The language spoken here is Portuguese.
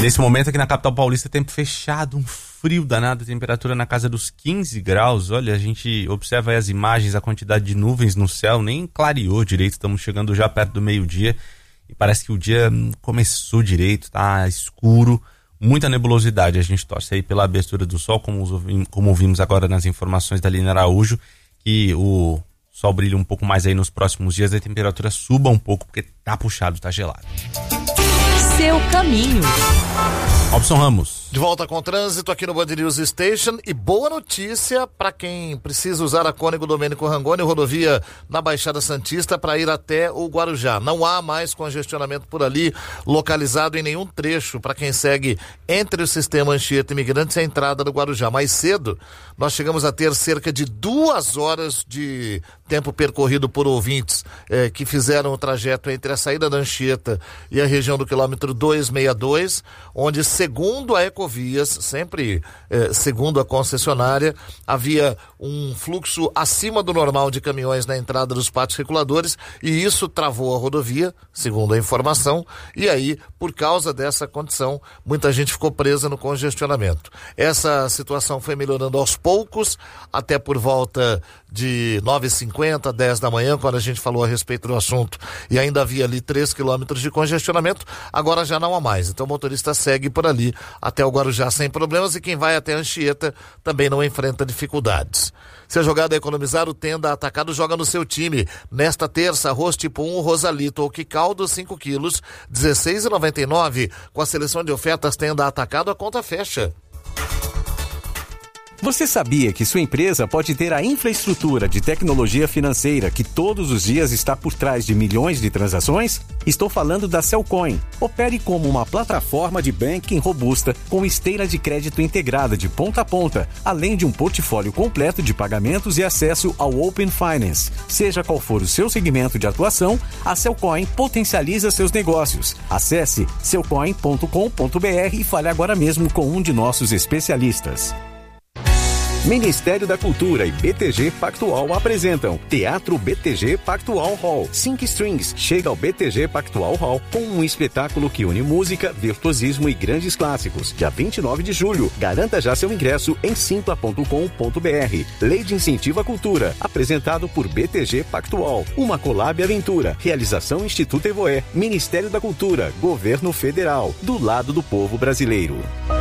Nesse momento aqui na capital paulista, tempo fechado, um frio danado, temperatura na casa dos 15 graus. Olha, a gente observa aí as imagens, a quantidade de nuvens no céu, nem clareou direito, estamos chegando já perto do meio-dia e parece que o dia começou direito, tá escuro, muita nebulosidade. A gente torce aí pela abertura do sol, como ouvimos agora nas informações da Aline Araújo, que o sol brilha um pouco mais aí nos próximos dias, a temperatura suba um pouco, porque tá puxado, tá gelado. Seu caminho. Robson Ramos. De volta com o trânsito aqui no Band News Station e boa notícia para quem precisa usar a Cônego Domênico Rangoni, rodovia na Baixada Santista para ir até o Guarujá. Não há mais congestionamento por ali, localizado em nenhum trecho para quem segue entre o sistema Anchieta Imigrantes e a entrada do Guarujá. Mais cedo, nós chegamos a ter cerca de 2 horas de tempo percorrido por ouvintes que fizeram o trajeto entre a saída da Anchieta e a região do quilômetro 262, onde, segundo a Ecovias, sempre segundo a concessionária, havia um fluxo acima do normal de caminhões na entrada dos pátios circuladores e isso travou a rodovia, segundo a informação, e aí, por causa dessa condição, muita gente ficou presa no congestionamento. Essa situação foi melhorando aos poucos, até por volta de 9h50, 10 da manhã, quando a gente falou a respeito do assunto, e ainda havia ali 3 quilômetros de congestionamento, agora já não há mais. Então o motorista segue por ali até o Guarujá sem problemas e quem vai até Anchieta também não enfrenta dificuldades. Se a jogada é economizar, o Tenda Atacado joga no seu time. Nesta terça, arroz tipo 1, Rosalito ou Quicaldo, 5 quilos, R$16,99. Com a seleção de ofertas Tenda Atacado, a conta fecha. Você sabia que sua empresa pode ter a infraestrutura de tecnologia financeira que todos os dias está por trás de milhões de transações? Estou falando da Cellcoin. Opere como uma plataforma de banking robusta com esteira de crédito integrada de ponta a ponta, além de um portfólio completo de pagamentos e acesso ao Open Finance. Seja qual for o seu segmento de atuação, a Cellcoin potencializa seus negócios. Acesse cellcoin.com.br e fale agora mesmo com um de nossos especialistas. Ministério da Cultura e BTG Pactual apresentam Teatro BTG Pactual Hall. 5 Strings chega ao BTG Pactual Hall com um espetáculo que une música, virtuosismo e grandes clássicos. Dia 29 de julho. Garanta já seu ingresso em simpla.com.br. Lei de Incentivo à Cultura, apresentado por BTG Pactual. Uma Collab Aventura. Realização Instituto Evoé. Ministério da Cultura, Governo Federal. Do lado do povo brasileiro.